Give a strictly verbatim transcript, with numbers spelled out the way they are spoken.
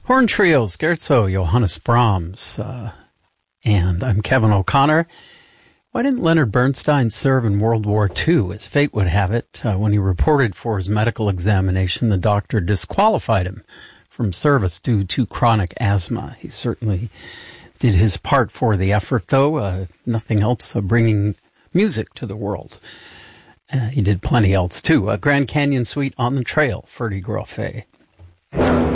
Horn Trio, Scherzo, Johannes Brahms. Uh, and I'm Kevin O'Connor. Why didn't Leonard Bernstein serve in World War Two? As fate would have it, uh, when he reported for his medical examination, the doctor disqualified him from service due to chronic asthma. He certainly did his part for the effort, though. Uh, nothing else, uh, bringing music to the world. Uh, he did plenty else, too. A Grand Canyon Suite on the Trail, Ferdy Grofé.